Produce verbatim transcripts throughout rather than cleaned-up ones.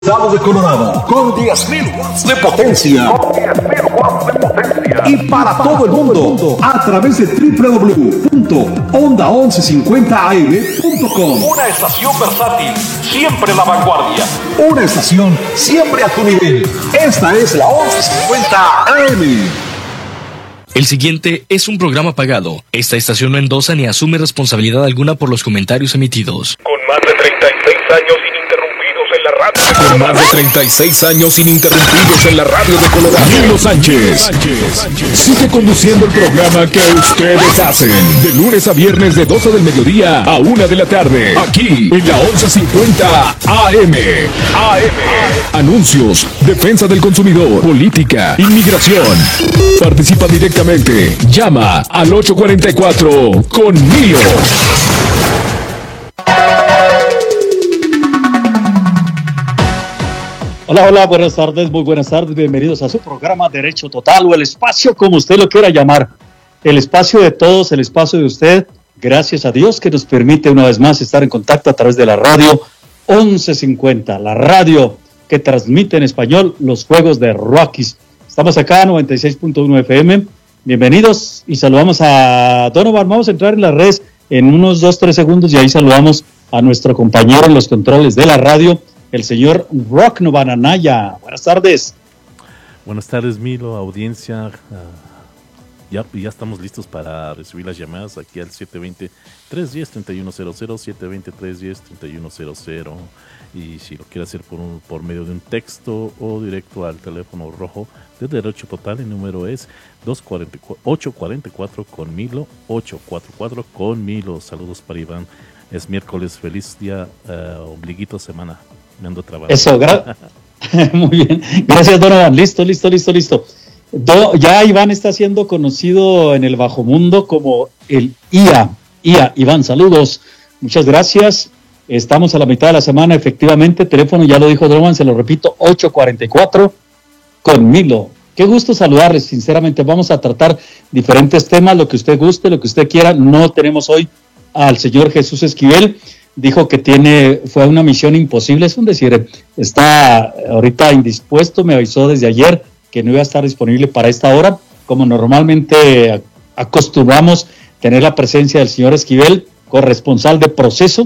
Estado de Colorado, con diez mil watts de potencia. Con diez mil watts de potencia. Y para todo el mundo, a través de doble u doble u doble u punto onda once cincuenta a eme punto com. Una estación versátil, siempre la vanguardia. Una estación siempre a tu nivel. Esta es la once cincuenta A M. El siguiente es un programa pagado. Esta estación no endosa ni asume responsabilidad alguna por los comentarios emitidos. Con más de treinta y seis años ininterrumpidos en la radio. Con más de treinta y seis años ininterrumpidos en la radio de Colorado. Nilo Sánchez. Sánchez sigue conduciendo el programa que ustedes hacen. De lunes a viernes de doce del mediodía a una de la tarde. Aquí en la once cincuenta A M. A M. Anuncios, defensa del consumidor, política, inmigración. Participa directamente. Llama al ocho cuarenta y cuatro con Nilo. Hola, hola, buenas tardes, muy buenas tardes, bienvenidos a su programa Derecho Total o el espacio como usted lo quiera llamar, el espacio de todos, el espacio de usted, gracias a Dios que nos permite una vez más estar en contacto a través de la radio once cincuenta, la radio que transmite en español los juegos de Rockies. Estamos acá a noventa y seis punto uno F M, bienvenidos y saludamos a Donovan, vamos a entrar en las redes en unos dos, tres segundos y ahí saludamos a nuestro compañero en los controles de la radio, el señor Rocknovan Anaya. Buenas tardes. Buenas tardes, Milo, audiencia. Uh, ya, ya estamos listos para recibir las llamadas aquí al siete dos cero, tres uno cero, tres uno cero cero, siete dos cero, tres uno cero, tres uno cero cero. Y si lo quiere hacer por, un, por medio de un texto o directo al teléfono rojo de Derecho Total, el número es ocho cuatro cuatro con Milo, ocho cuatro cuatro con Milo. Saludos para Iván. Es miércoles, feliz día, uh, ombliguito semana. Me ando trabajando. Eso, gra- muy bien. Gracias, Donovan. Listo, listo, listo, listo. Do- ya Iván está siendo conocido en el bajo mundo como el I A. I A, Iván, saludos. Muchas gracias. Estamos a la mitad de la semana, efectivamente. Teléfono, ya lo dijo Donovan, se lo repito, ocho cuarenta y cuatro con Milo. Qué gusto saludarles, sinceramente. Vamos a tratar diferentes temas, lo que usted guste, lo que usted quiera. No tenemos hoy al señor Jesús Esquivel. Dijo que tiene, fue una misión imposible, es un decir, está ahorita indispuesto, me avisó desde ayer que no iba a estar disponible para esta hora, como normalmente acostumbramos tener la presencia del señor Esquivel, corresponsal de Proceso,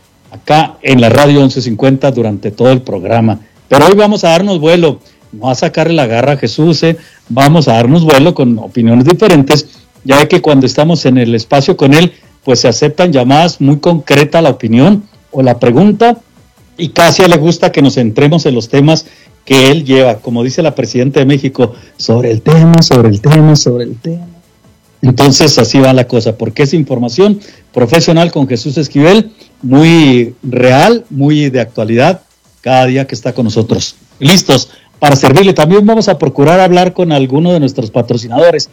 acá en la radio once cincuenta durante todo el programa. Pero hoy vamos a darnos vuelo, no a sacarle la garra a Jesús, eh, vamos a darnos vuelo con opiniones diferentes, ya que cuando estamos en el espacio con él, pues se aceptan llamadas muy concretas a la opinión o la pregunta y casi a él le gusta que nos centremos en los temas que él lleva, como dice la presidenta de México, sobre el tema, sobre el tema, sobre el tema. Entonces así va la cosa, porque es información profesional con Jesús Esquivel, muy real, muy de actualidad, cada día que está con nosotros. Listos para servirle. También vamos a procurar hablar con alguno de nuestros patrocinadores.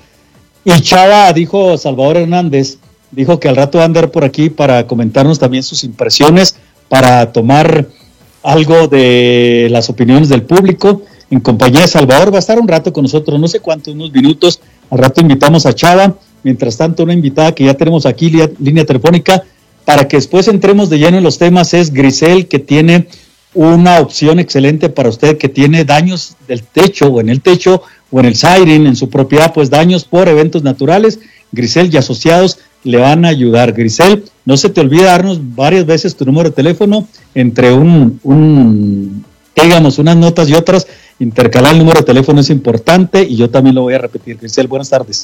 Y Chava, dijo Salvador Hernández, dijo que al rato va a andar por aquí para comentarnos también sus impresiones, para tomar algo de las opiniones del público. En compañía de Salvador va a estar un rato con nosotros, no sé cuántos, unos minutos. Al rato invitamos a Chava. Mientras tanto, una invitada que ya tenemos aquí, línea, línea telefónica, para que después entremos de lleno en los temas, es Grisel, que tiene una opción excelente para usted, que tiene daños del techo, o en el techo, o en el siren, en su propiedad, pues daños por eventos naturales. Grisel y asociados le van a ayudar. Grisel, no se te olvide darnos varias veces tu número de teléfono, entre un, un digamos, unas notas y otras, intercalar el número de teléfono es importante y yo también lo voy a repetir. Grisel, buenas tardes.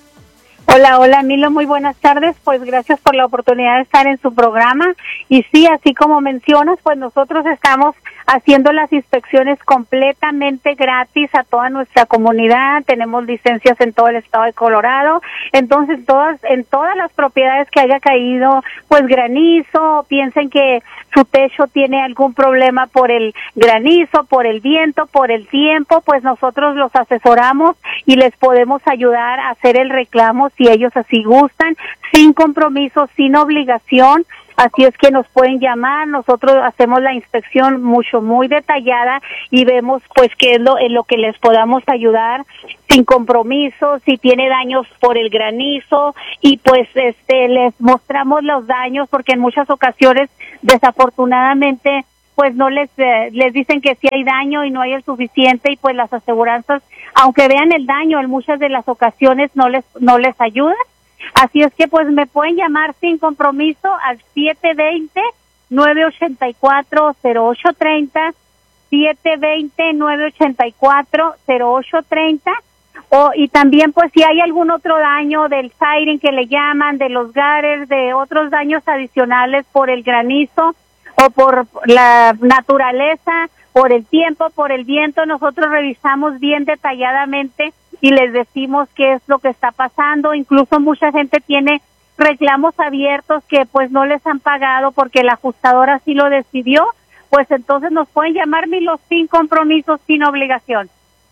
Hola, hola Milo, muy buenas tardes, pues gracias por la oportunidad de estar en su programa y sí, así como mencionas, pues nosotros estamos haciendo las inspecciones completamente gratis a toda nuestra comunidad, tenemos licencias en todo el estado de Colorado, entonces todas, en todas las propiedades que haya caído pues granizo, piensen que su techo tiene algún problema por el granizo, por el viento, por el tiempo, pues nosotros los asesoramos y les podemos ayudar a hacer el reclamo si ellos así gustan, sin compromiso, sin obligación. Así es que nos pueden llamar, nosotros hacemos la inspección mucho, muy detallada y vemos pues qué es lo, en lo que les podamos ayudar sin compromiso, si tiene daños por el granizo y pues este les mostramos los daños porque en muchas ocasiones desafortunadamente pues no les eh, les dicen que sí hay daño y no hay el suficiente, y pues las aseguranzas, aunque vean el daño, en muchas de las ocasiones no les no les ayudan. Así es que pues me pueden llamar sin compromiso al siete dos cero, nueve ocho cuatro, cero ocho tres cero, siete dos cero, nueve ocho cuatro, cero ocho tres cero. O, y también pues si hay algún otro daño del siren que le llaman, de los gutters, de otros daños adicionales por el granizo o por la naturaleza, por el tiempo, por el viento, nosotros revisamos bien detalladamente y les decimos qué es lo que está pasando. Incluso mucha gente tiene reclamos abiertos que pues no les han pagado porque la ajustadora sí lo decidió, pues entonces nos pueden llamar Milo sin compromiso, sin obligación.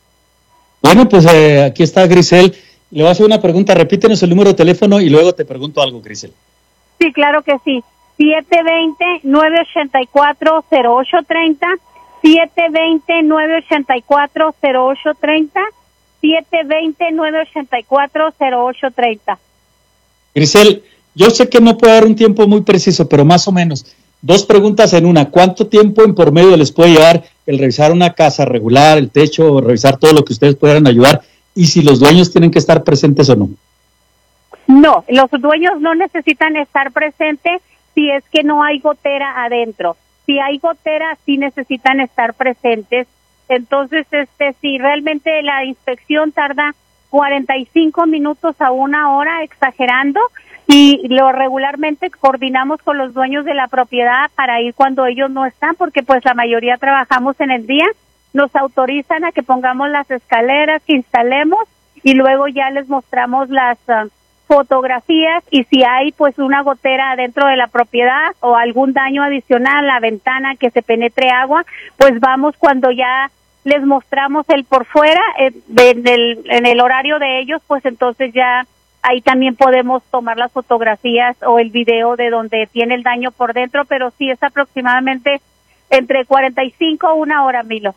Bueno, pues eh, aquí está Grisel. Le voy a hacer una pregunta. Repítenos el número de teléfono y luego te pregunto algo, Grisel. Sí, claro que sí. siete dos cero, nueve ocho cuatro, cero ocho tres cero, siete dos cero, nueve ocho cuatro, cero ocho tres cero, siete dos cero, nueve ocho cuatro, cero ocho tres cero. Grisel, yo sé que no puedo dar un tiempo muy preciso, pero más o menos. Dos preguntas en una. ¿Cuánto tiempo en por medio les puede llevar el revisar una casa, regular el techo, revisar todo lo que ustedes puedan ayudar? Y si los dueños tienen que estar presentes o no. No, los dueños no necesitan estar presentes si es que no hay gotera adentro. Si hay gotera, sí necesitan estar presentes. Entonces, este, si realmente la inspección tarda cuarenta y cinco minutos a una hora, exagerando, y lo regularmente coordinamos con los dueños de la propiedad para ir cuando ellos no están, porque pues la mayoría trabajamos en el día, nos autorizan a que pongamos las escaleras, que instalemos, y luego ya les mostramos las uh, fotografías, y si hay pues una gotera dentro de la propiedad o algún daño adicional, la ventana que se penetre agua, pues vamos cuando ya les mostramos el por fuera, eh, en, el, en el horario de ellos, pues entonces ya ahí también podemos tomar las fotografías o el video de donde tiene el daño por dentro, pero sí es aproximadamente entre cuarenta y cinco a una hora, Milo.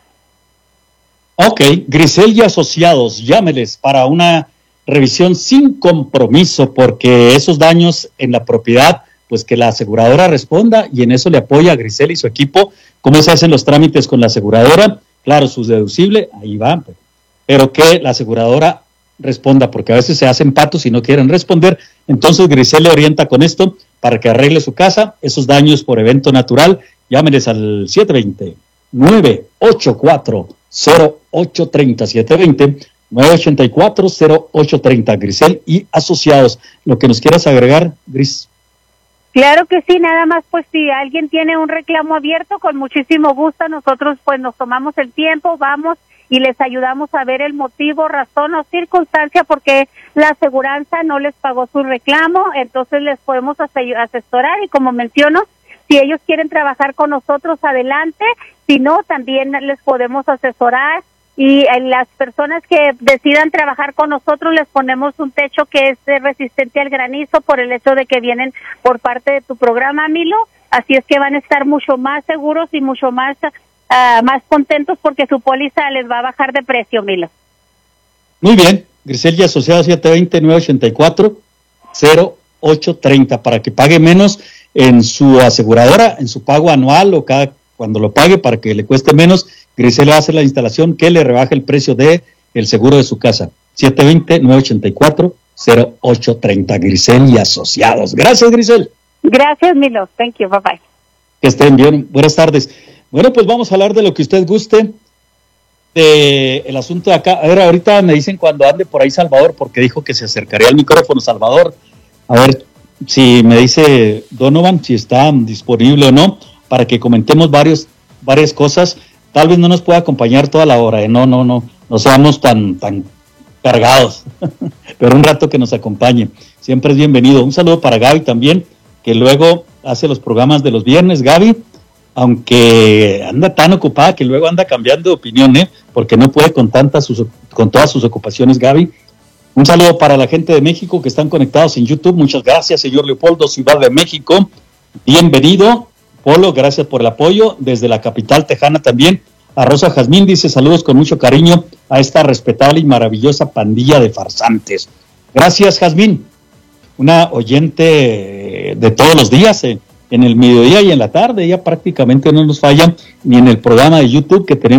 Ok, Grisel y Asociados, llámeles para una revisión sin compromiso, porque esos daños en la propiedad, pues que la aseguradora responda, y en eso le apoya a Grisel y su equipo. ¿Cómo se hacen los trámites con la aseguradora? Claro, su deducible, ahí va, pero que la aseguradora responda, porque a veces se hacen patos y no quieren responder. Entonces Grisel le orienta con esto para que arregle su casa, esos daños por evento natural. Llámenes al siete dos cero, nueve ocho cuatro, cero ocho tres cero, siete dos cero, nueve ocho cuatro, cero ocho tres cero. Grisel y Asociados. Lo que nos quieras agregar, Gris. Claro que sí, nada más pues si alguien tiene un reclamo abierto, con muchísimo gusto nosotros pues nos tomamos el tiempo, vamos y les ayudamos a ver el motivo, razón o circunstancia porque la aseguranza no les pagó su reclamo, entonces les podemos asesorar, y como menciono, si ellos quieren trabajar con nosotros, adelante, si no, también les podemos asesorar, y en las personas que decidan trabajar con nosotros les ponemos un techo que es resistente al granizo por el hecho de que vienen por parte de tu programa, Milo, así es que van a estar mucho más seguros y mucho más Uh, más contentos porque su póliza les va a bajar de precio, Milo. Muy bien, Grisel y Asociados, siete dos cero, nueve ocho cuatro, cero ocho tres cero, para que pague menos en su aseguradora, en su pago anual o cada cuando lo pague, para que le cueste menos. Grisel va a hacer la instalación que le rebaje el precio de el seguro de su casa. siete dos cero, nueve ocho cuatro, cero ocho tres cero, Grisel y Asociados. Gracias, Grisel. Gracias, Milo. Thank you. Bye bye. Que estén bien. Buenas tardes. Bueno, pues vamos a hablar de lo que usted guste, de el asunto de acá. A ver, ahorita me dicen cuando ande por ahí Salvador, porque dijo que se acercaría al micrófono. Salvador, a ver si me dice Donovan si está disponible o no, para que comentemos varios, varias cosas. Tal vez no nos pueda acompañar toda la hora, ¿eh? no, no, no, no seamos tan, tan cargados, pero un rato que nos acompañe. Siempre es bienvenido. Un saludo para Gaby también, que luego hace los programas de los viernes. Gaby, aunque anda tan ocupada que luego anda cambiando de opinión, ¿eh? Porque no puede con tantas sus, con todas sus ocupaciones, Gaby. Un saludo para la gente de México que están conectados en YouTube. Muchas gracias, señor Leopoldo, Ciudad de México. Bienvenido, Polo, gracias por el apoyo. Desde la capital tejana también. A Rosa Jazmín dice saludos con mucho cariño a esta respetable y maravillosa pandilla de farsantes. Gracias, Jazmín. Una oyente de todos los días, ¿eh? en el mediodía y en la tarde, ya prácticamente no nos falla, ni en el programa de YouTube que tenemos